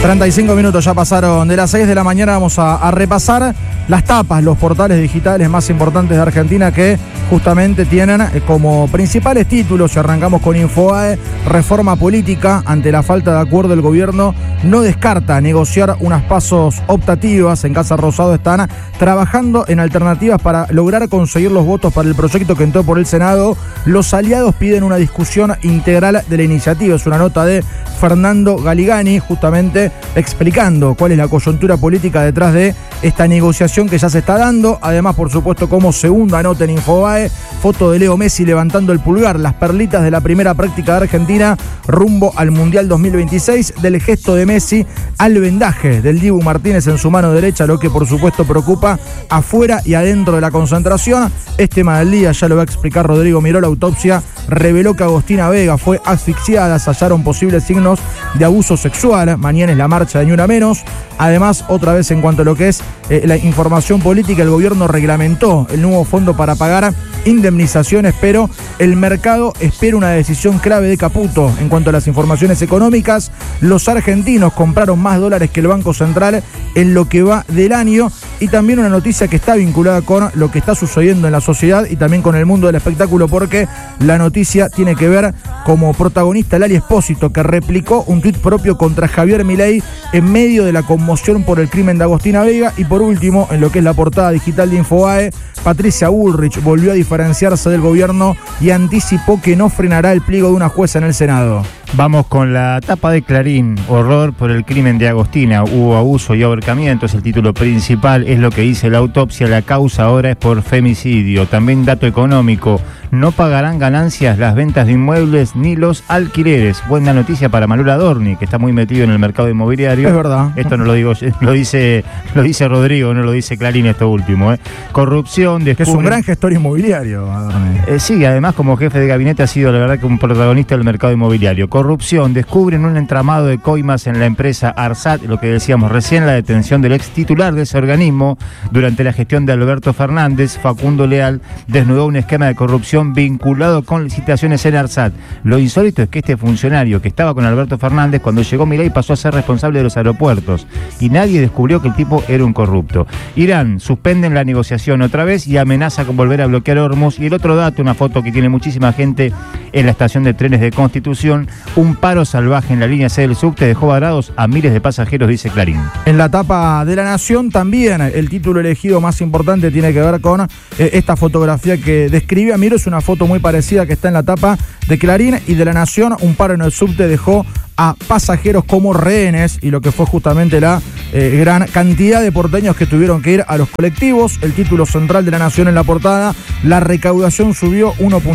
35 minutos ya pasaron de las 6 de la mañana. Vamos a repasar las tapas, los portales digitales más importantes de Argentina que justamente tienen como principales títulos. Y arrancamos con Infobae: reforma política. Ante la falta de acuerdo, el gobierno no descarta negociar unas pasos optativas. En Casa Rosado están trabajando en alternativas para lograr conseguir los votos para el proyecto que entró por el Senado. Los aliados piden una discusión integral de la iniciativa. Es una nota de Fernando Galigani, justamente explicando cuál es la coyuntura política detrás de esta negociación que ya se está dando. Además, por supuesto, como segunda nota en Infobae, foto de Leo Messi levantando el pulgar, las perlitas de la primera práctica de Argentina rumbo al Mundial 2026, del gesto de Messi al vendaje del Dibu Martínez en su mano derecha, lo que por supuesto preocupa afuera y adentro de la concentración. Este tema del día ya lo va a explicar Rodrigo Miró. La autopsia reveló que Agostina Vega fue asfixiada, se hallaron posibles signos de abuso sexual. Mañana es la marcha de Ni Una Menos. Además, otra vez en cuanto a lo que es la información política, el gobierno reglamentó el nuevo fondo para pagar indemnizaciones, pero el mercado espera una decisión clave de Caputo. En cuanto a las informaciones económicas, los argentinos compraron más dólares que el Banco Central en lo que va del año. Y también una noticia que está vinculada con lo que está sucediendo en la sociedad y también con el mundo del espectáculo, porque la noticia tiene que ver como protagonista Lali Espósito, que replicó un tuit propio contra Javier Milei en medio de la conmoción por el crimen de Agostina Vega. Y por último, en lo que es la portada digital de Infobae, Patricia Bullrich volvió a diferenciarse del gobierno y anticipó que no frenará el pliego de una jueza en el Senado. Vamos con la tapa de Clarín: horror por el crimen de Agostina, hubo abuso y ahorcamiento, es el título principal, es lo que dice la autopsia, la causa ahora es por femicidio. También dato económico: no pagarán ganancias las ventas de inmuebles ni los alquileres. Buena noticia para Manuel Adorni, que está muy metido en el mercado inmobiliario. Es verdad. Esto no lo digo yo, lo dice Rodrigo, no lo dice Clarín esto último. Corrupción, que es un gran gestor inmobiliario, Adorni. Sí, además como jefe de gabinete ha sido la verdad que un protagonista del mercado inmobiliario. Corrupción, descubren un entramado de coimas en la empresa Arsat, lo que decíamos recién, la detención del ex titular de ese organismo durante la gestión de Alberto Fernández. Facundo Leal desnudó un esquema de corrupción vinculado con licitaciones en Arsat. Lo insólito es que este funcionario que estaba con Alberto Fernández, cuando llegó Milei, pasó a ser responsable de los aeropuertos y nadie descubrió que el tipo era un corrupto. Irán suspenden la negociación otra vez y amenaza con volver a bloquear Hormuz. Y el otro dato, una foto que tiene muchísima gente en la estación de trenes de Constitución: un paro salvaje en la línea C del subte dejó varados a miles de pasajeros, dice Clarín. En la tapa de La Nación también el título elegido más importante tiene que ver con esta fotografía que describe Amiro. Es una foto muy parecida que está en la tapa de Clarín y de La Nación. Un paro en el subte dejó a pasajeros como rehenes, y lo que fue justamente la gran cantidad de porteños que tuvieron que ir a los colectivos. El título central de La Nación en la portada: la recaudación subió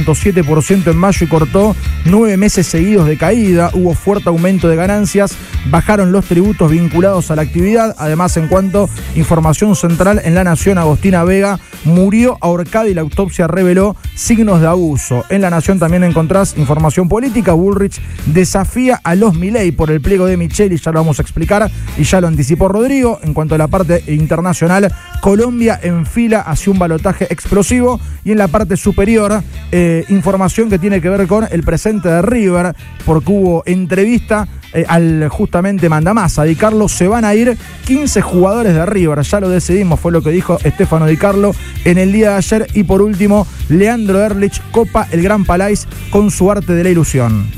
1.7% en mayo y cortó 9 meses seguidos de caída. Hubo fuerte aumento de ganancias, bajaron los tributos vinculados a la actividad. Además, en cuanto a información central en La Nación, Agostina Vega murió ahorcada y la autopsia reveló signos de abuso. En La Nación también encontrás información política: Bullrich desafía a los Milei por el pliego de Micheli, ya lo vamos a explicar y ya lo anticipó Rodrigo. En cuanto a la parte internacional, Colombia enfila hacia un balotaje explosivo. Y en la parte superior, información que tiene que ver con el presente de River, porque hubo entrevista al justamente mandamás, a Di Carlo. Se van a ir 15 jugadores de River, ya lo decidimos, fue lo que dijo Stefano Di Carlo en el día de ayer. Y por último, Leandro Erlich copa el Gran Palais con su arte de la ilusión.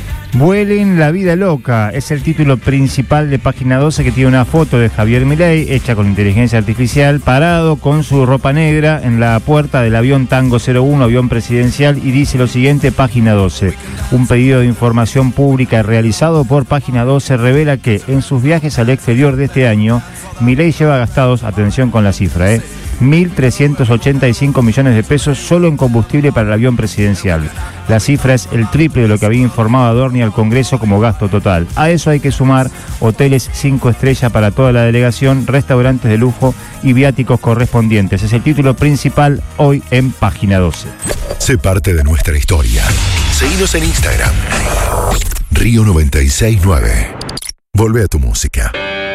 Vuelen la vida loca, es el título principal de Página 12, que tiene una foto de Javier Milei hecha con inteligencia artificial, parado con su ropa negra en la puerta del avión Tango 01, avión presidencial, y dice lo siguiente: Página 12. Un pedido de información pública realizado por Página 12 revela que en sus viajes al exterior de este año, Milei lleva gastados, atención con la cifra, 1.385 millones de pesos solo en combustible para el avión presidencial. La cifra es el triple de lo que había informado Adorni al Congreso como gasto total. A eso hay que sumar hoteles 5 estrellas para toda la delegación, restaurantes de lujo y viáticos correspondientes. Es el título principal hoy en Página 12. Sé parte de nuestra historia. Seguinos en Instagram, Río 969. Volvé a tu música.